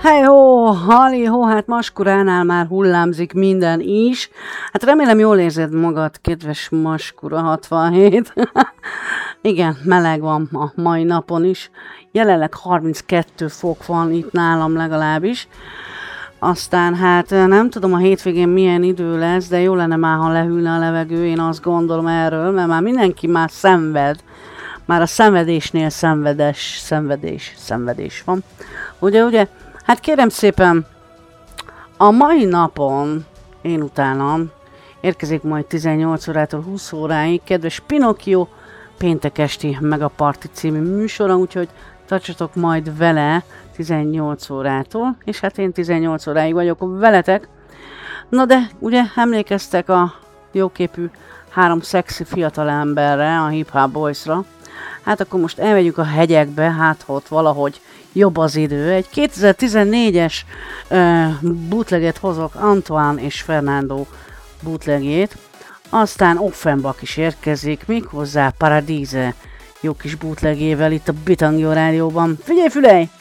Hej-hó, hali-hó, hát Maskuránál már hullámzik minden is. Hát remélem jól érzed magad, kedves Maskura 67. Igen, meleg van a mai napon is. Jelenleg 32 fok van itt nálam legalábbis. Aztán hát nem tudom a hétvégén milyen idő lesz, de jó lenne már, ha lehűlne a levegő, én azt gondolom erről, mert már mindenki már szenved. Már a szenvedésnél szenvedés van. Ugye? Hát kérem szépen, a mai napon, én utánam, érkezik majd 18 órától 20 óráig, kedves Pinocchio péntek esti Megaparty című műsora, úgyhogy tartsatok majd vele 18 órától, és hát én 18 óráig vagyok veletek. Na de, ugye emlékeztek a jóképű 3 szexi fiatalemberre, a Hip Hop Boysra? Hát akkor most elmegyünk a hegyekbe, hát ott valahogy jobb az idő. Egy 2014-es bootleget hozok, Antoine és Fernando bootlegjét. Aztán Offenbach is érkezik, méghozzá Paradise jó kis bootlegével itt a Bitangio rádióban. Figyelj, fülej!